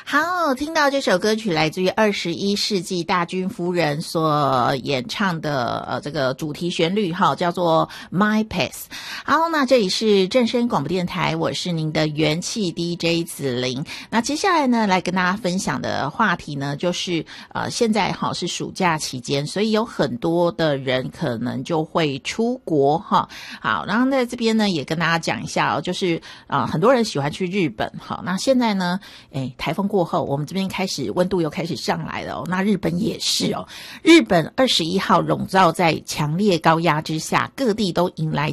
好，听到这首歌曲来自于21世纪大军夫人所演唱的这个主题旋律哈，叫做 My Pace。好，那这里是正声广播电台，我是您的元气 DJ 子玲。那接下来呢，来跟大家分享的话题呢，就是现在哈是暑假期间，所以有很多的人可能就会出国哈。好，然后在这边呢也跟大家讲一下哦，就是很多人喜欢去日本哈。那现在呢，台风过后，我们这边开始温度又开始上来了哦。那日本也是哦，日本21号笼罩在强烈高压之下，各地都迎来